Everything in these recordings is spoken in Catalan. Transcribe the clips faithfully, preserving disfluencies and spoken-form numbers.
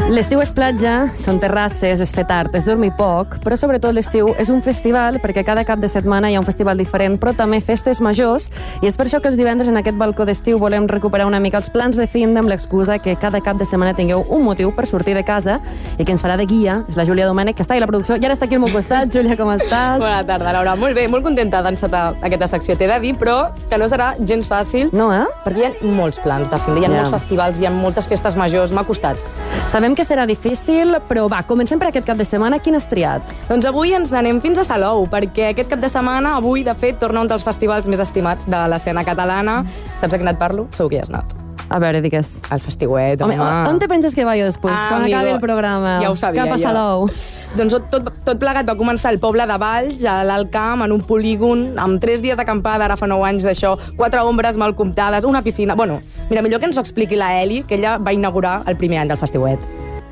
L'estiu és platja, són terrasses, és fer tard, és dormir poc, però sobretot l'estiu és un festival perquè cada cap de setmana hi ha un festival diferent, però també festes majors, i és per això que els divendres en aquest balcó d'estiu volem recuperar una mica els plans de fin amb l'excusa que cada cap de setmana tingueu un motiu per sortir de casa i que ens farà de guia, és la Júlia Domènech, que està a la producció, i ara està aquí al meu costat. Júlia, com estàs? Bona tarda, Laura. Molt bé, molt contenta d'encetar aquesta secció. T'he de dir, però, que no serà gens fàcil. No, eh? Perquè hi ha molts plans de fin, hi ha Ja. molts festivals, hi ha moltes festes majors, m'ha costat. Sabem que serà difícil, però va, comencem per aquest cap de setmana. Quin has triat? Doncs avui ens n'anem fins a Salou, perquè aquest cap de setmana, avui, de fet, torna un dels festivals més estimats de l'escena catalana. Saps a quin et parlo? Segur que hi has anat. A veure, digues. El Festiuet, home. Home, on te penses que va jo després? Ah, Quan amigo, acabi el programa? ja ho sabia, Cap a ja. Salou. Doncs tot, tot plegat va començar al poble de Valls, a l'Alt Camp, en un polígon, amb tres dies d'acampada, ara fa nou anys d'això, quatre ombres mal comptades, una piscina... Bueno, mira, millor que ens ho expliqui la Eli, que ella va inaugurar el primer any del Festiuet.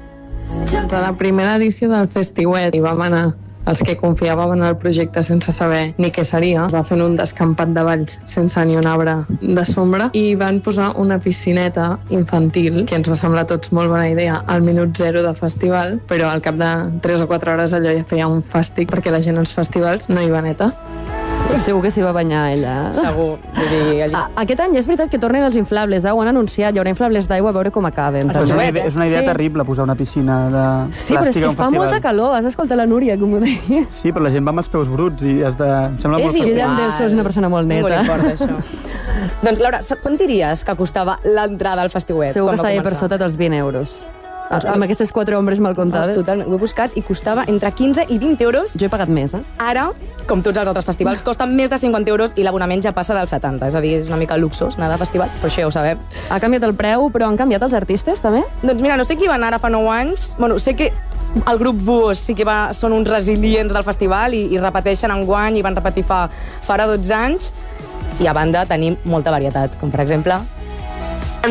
Doncs a la primera edició del Festiuet hi vam anar els que confiàvem en el projecte sense saber ni què seria. Va fent un descampat de Valls sense ni un arbre de sombra i van posar una piscineta infantil, que ens va semblar a tots molt bona idea, al minut zero de festival, però al cap de tres o quatre hores allò ja feia un fàstic perquè la gent als festivals no hi va neta. Segur que s'hi va banyar, ella. Segur. Vull dir, allà... Ah, aquest any és veritat que tornen els inflables, eh? Ho han anunciat, hi haurà inflables d'aigua, a veure com acaben. El És una, Festiuet, idea, eh? és una idea Sí. terrible posar una piscina de Sí, però és plàstic que a un fa festival. molta calor, has d'escoltar la Núria, com ho deia. Sí, però la gent va amb els peus bruts i has de... Em sembla És molt igual. Guillem Delso és una persona molt Ningú li neta. importa, això. Doncs, Laura, sap quant diries que costava l'entrada al Festiuet? Segur que quan va estava per començar? sota dels vint euros. Doncs, Amb aquestes quatre ombres mal comptades. Totalment, ho he buscat i costava entre quinze i vint euros. Jo he pagat més, eh? Ara, com tots els altres festivals, costen més de cinquanta euros i l'abonament ja passa dels setanta. És a dir, és una mica luxós anar de festival, però això ja ho sabem. Ha canviat el preu, però han canviat els artistes, també? Doncs mira, no sé qui va anar ara fa nou anys. Bueno, sé que el grup Búhos sí que va, són uns resilients del festival i, i repeteixen enguany i van repetir fa, fa ara dotze anys. I a banda tenim molta varietat, com per exemple